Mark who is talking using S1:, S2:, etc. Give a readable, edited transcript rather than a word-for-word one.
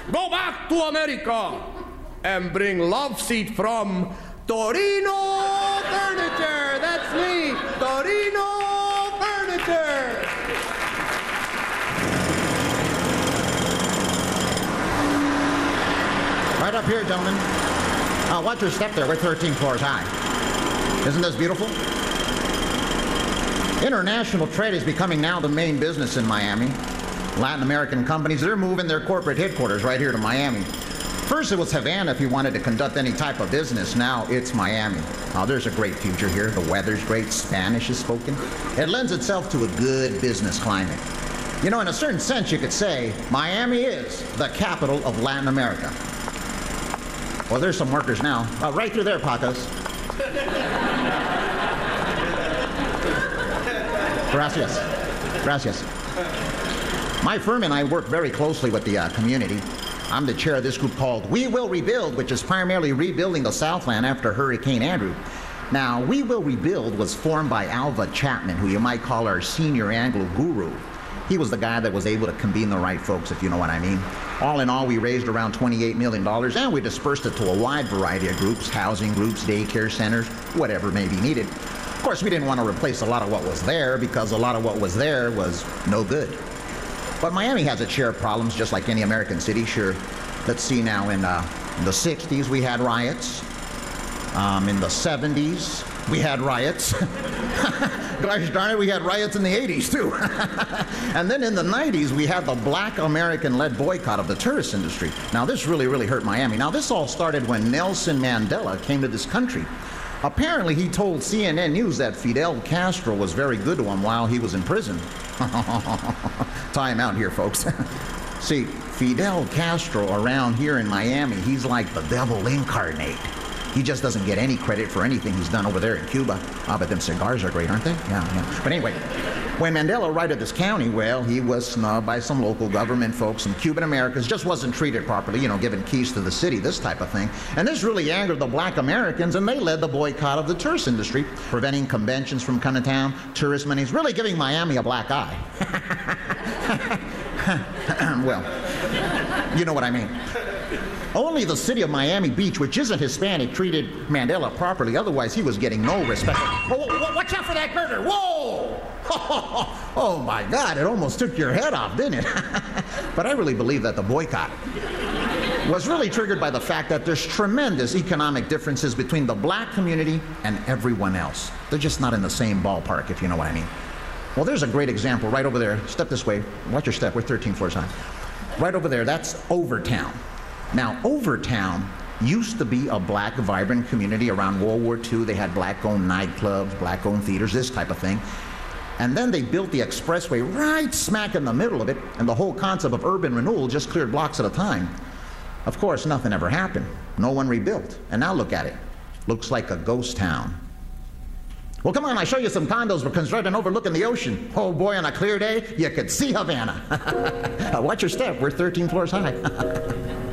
S1: Go back to America and bring love seat from Torino Furniture. That's me, Torino Furniture.
S2: Right up here, gentlemen. Watch your step there. We're 13 floors high. Isn't this beautiful? International trade is becoming now the main business in Miami. Latin American companies, they're moving their corporate headquarters right here to Miami. First it was Havana if you wanted to conduct any type of business. Now it's Miami. There's a great future here. The weather's great. Spanish is spoken. It lends itself to a good business climate. You know, in a certain sense, you could say Miami is the capital of Latin America. Well, there's some workers now. Right through there, Pacos. Gracias. Gracias. My firm and I work very closely with the community. I'm the chair of this group called We Will Rebuild, which is primarily rebuilding the Southland after Hurricane Andrew. Now, We Will Rebuild was formed by Alva Chapman, who you might call our senior Anglo guru. He was the guy that was able to convene the right folks, if you know what I mean. All in all, we raised around $28 million, and we dispersed it to a wide variety of groups, housing groups, daycare centers, whatever may be needed. Of course, we didn't want to replace a lot of what was there, because a lot of what was there was no good. But Miami has its share of problems, just like any American city, sure. Let's see now, in the 60s, we had riots. In the 70s, we had riots. Gosh darn it, we had riots in the 80s, too. And then in the 90s, we had the Black American-led boycott of the tourist industry. Now, this really hurt Miami. Now, this all started when Nelson Mandela came to this country. Apparently, he told CNN News that Fidel Castro was very good to him while he was in prison. Time out here, folks. See, Fidel Castro around here in Miami, he's like the devil incarnate. He just doesn't get any credit for anything he's done over there in Cuba. But them cigars are great, aren't they? Yeah. But anyway, when Mandela righted this county, well, he was snubbed by some local government folks. Some Cuban Americans just wasn't treated properly, you know, given keys to the city, this type of thing. And this really angered the Black Americans, and they led the boycott of the tourist industry, preventing conventions from coming to town, tourist monies, really giving Miami a black eye. Well, you know what I mean. Only the city of Miami Beach, which isn't Hispanic, treated Mandela properly. Otherwise, he was getting no respect. Oh, watch out for that burger. Whoa! Oh, my God, it almost took your head off, didn't it? But I really believe that the boycott was really triggered by the fact that there's tremendous economic differences between the black community and everyone else. They're just not in the same ballpark, if you know what I mean. Well, there's a great example right over there. Step this way. Watch your step. We're 13 floors high. Right over there, that's Overtown. Now, Overtown used to be a black, vibrant community. Around World War II, they had black-owned nightclubs, black-owned theaters, this type of thing. And then they built the expressway right smack in the middle of it, and the whole concept of urban renewal just cleared blocks at a time. Of course, nothing ever happened. No one rebuilt. And now look at it. Looks like a ghost town. Well, come on, I'll show you some condos we're constructing overlooking the ocean. Oh, boy, on a clear day, you could see Havana. Watch your step. We're 13 floors high.